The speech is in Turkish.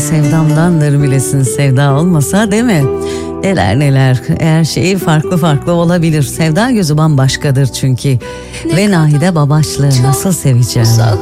sevdamdandır bilesin, sevda olmasa değil mi? Neler neler, her şey farklı farklı olabilir. Sevda gözü bambaşkadır çünkü. Ve Nahide Babaşlı nasıl seveceğim.